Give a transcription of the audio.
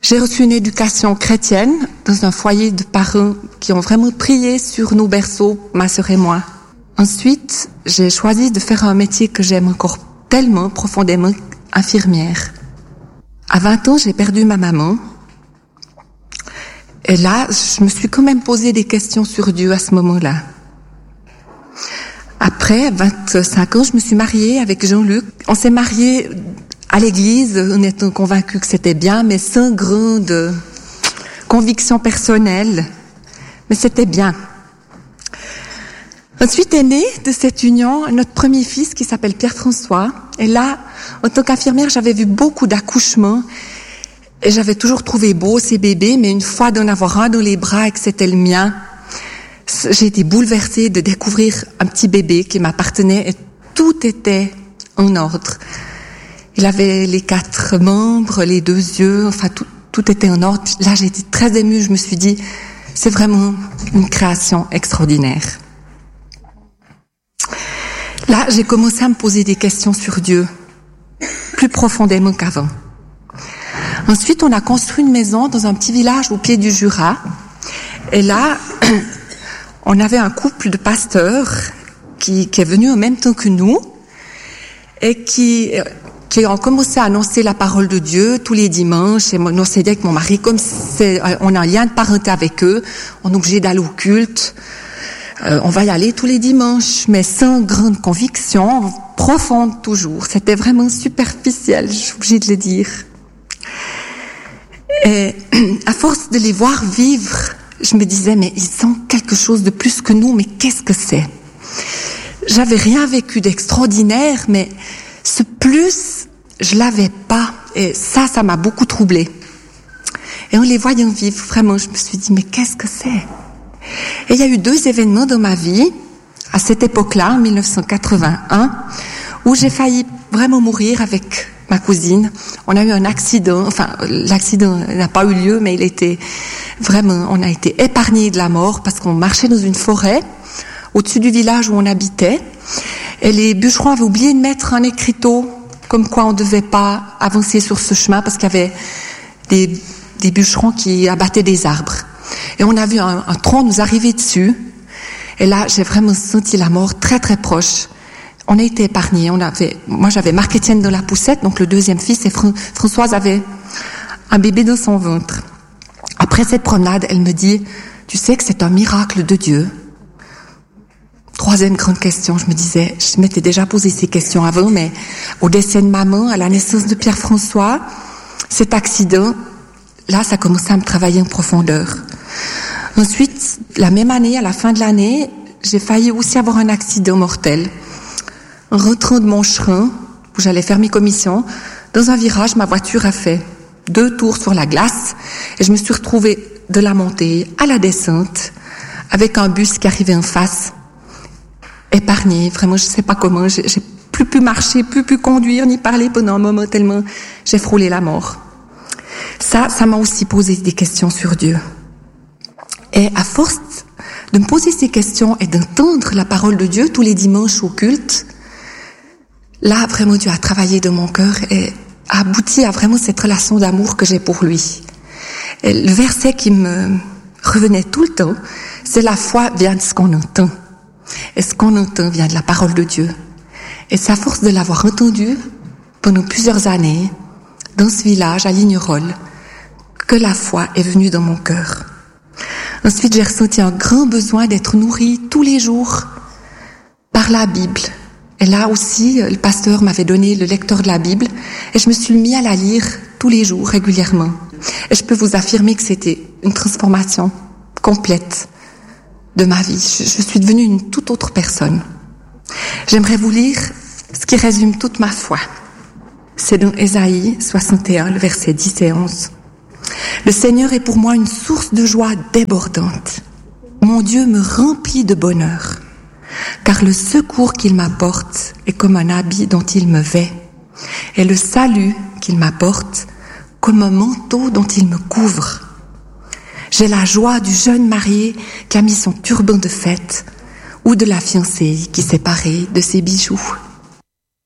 J'ai reçu une éducation chrétienne dans un foyer de parents qui ont vraiment prié sur nos berceaux, ma sœur et moi. Ensuite, j'ai choisi de faire un métier que j'aime encore tellement profondément, infirmière. À 20 ans, j'ai perdu ma maman. Et là, je me suis quand même posé des questions sur Dieu à ce moment-là. Après 25 ans, je me suis mariée avec Jean-Luc. On s'est mariés à l'église, en étant convaincus que c'était bien, mais sans grande conviction personnelle. Mais c'était bien. Ensuite est né de cette union notre premier fils qui s'appelle Pierre-François. Et là, en tant qu'infirmière, j'avais vu beaucoup d'accouchements. Et j'avais toujours trouvé beau ces bébés, mais une fois d'en avoir un dans les bras et que c'était le mien, j'ai été bouleversée de découvrir un petit bébé qui m'appartenait et tout était en ordre. Il avait les 4 membres, les 2 yeux, enfin tout était en ordre. Là, j'ai été très émue, je me suis dit, c'est vraiment une création extraordinaire. Là, j'ai commencé à me poser des questions sur Dieu, plus profondément qu'avant. Ensuite, on a construit une maison dans un petit village au pied du Jura. Et là, on avait un couple de pasteurs qui est venu en même temps que nous et qui ont commencé à annoncer la parole de Dieu tous les dimanches. Et on s'est dit avec mon mari, comme on a un lien de parenté avec eux, on est obligé d'aller au culte. On va y aller tous les dimanches, mais sans grande conviction, profonde toujours. C'était vraiment superficiel, je suis obligée de le dire. Et à force de les voir vivre, je me disais, mais ils ont quelque chose de plus que nous, mais qu'est-ce que c'est? J'avais rien vécu d'extraordinaire, mais ce plus, je l'avais pas. Et ça m'a beaucoup troublée. Et en les voyant vivre, vraiment, je me suis dit, mais qu'est-ce que c'est? Et il y a eu 2 événements dans ma vie, à cette époque-là, en 1981, où j'ai failli vraiment mourir avec ma cousine. On a eu un accident, enfin, l'accident n'a pas eu lieu, mais on a été épargnés de la mort parce qu'on marchait dans une forêt, au-dessus du village où on habitait, et les bûcherons avaient oublié de mettre un écriteau, comme quoi on ne devait pas avancer sur ce chemin parce qu'il y avait des bûcherons qui abattaient des arbres. Et on a vu un tronc nous arriver dessus, et là, j'ai vraiment senti la mort très très proche. On a été épargnés. Moi, j'avais Marc-Étienne dans la poussette, donc le 2e fils, et Françoise avait un bébé dans son ventre. Après cette promenade, elle me dit, tu sais que c'est un miracle de Dieu. 3e grande question, je me disais, je m'étais déjà posé ces questions avant, mais au décès de maman, à la naissance de Pierre-François, cet accident, là, ça commençait à me travailler en profondeur. Ensuite, la même année, à la fin de l'année, j'ai failli aussi avoir un accident mortel. En rentrant de Moncherin, où j'allais faire mes commissions, dans un virage, ma voiture a fait 2 tours sur la glace et je me suis retrouvée de la montée à la descente avec un bus qui arrivait en face, épargné. Vraiment, je sais pas comment, j'ai plus pu marcher, plus pu conduire, ni parler pendant un moment tellement j'ai frôlé la mort. Ça m'a aussi posé des questions sur Dieu. Et à force de me poser ces questions et d'entendre la parole de Dieu tous les dimanches au culte, là, vraiment, Dieu a travaillé dans mon cœur et a abouti à vraiment cette relation d'amour que j'ai pour lui. Et le verset qui me revenait tout le temps, c'est la foi vient de ce qu'on entend. Et ce qu'on entend vient de la parole de Dieu. Et c'est à force de l'avoir entendu pendant plusieurs années, dans ce village, à Lignerolles, que la foi est venue dans mon cœur. Ensuite, j'ai ressenti un grand besoin d'être nourrie tous les jours par la Bible. Et là aussi, le pasteur m'avait donné le lecteur de la Bible et je me suis mis à la lire tous les jours, régulièrement. Et je peux vous affirmer que c'était une transformation complète de ma vie. Je suis devenue une toute autre personne. J'aimerais vous lire ce qui résume toute ma foi. C'est dans Ésaïe 61, le verset 10 et 11. Le Seigneur est pour moi une source de joie débordante. Mon Dieu me remplit de bonheur, car le secours qu'il m'apporte est comme un habit dont il me vêt, et le salut qu'il m'apporte comme un manteau dont il me couvre. J'ai la joie du jeune marié qui a mis son turban de fête, ou de la fiancée qui s'est parée de ses bijoux.